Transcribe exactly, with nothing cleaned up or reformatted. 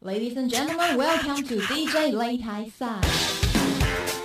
Ladies and gentlemen, welcome to D J 擂台赛。